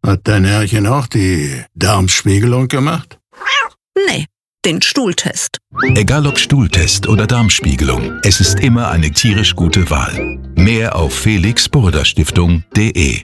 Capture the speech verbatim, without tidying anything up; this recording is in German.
Hat dein Herrchen auch die Darmspiegelung gemacht? Nee, den Stuhltest. Egal ob Stuhltest oder Darmspiegelung, es ist immer eine tierisch gute Wahl. Mehr auf felix burda stiftung punkt de